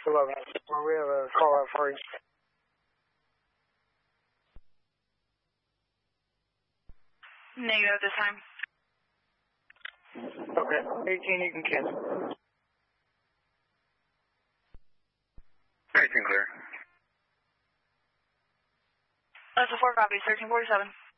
11. We have a call out for you. Negative this time. Okay. 18, you can cancel. 18 clear. That's a 4 copy, 1347.